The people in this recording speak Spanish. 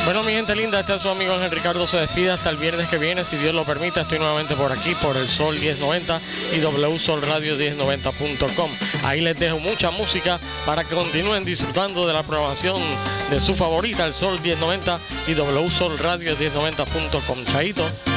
Bueno, mi gente linda, este es su amigo Ángel Ricardo, se despide hasta el viernes que viene, si Dios lo permite. Estoy nuevamente por aquí, por el Sol 1090 y wsolradio1090.com. Ahí les dejo mucha música para que continúen disfrutando de la programación de su favorita, el Sol 1090 y wsolradio1090.com. Chaito.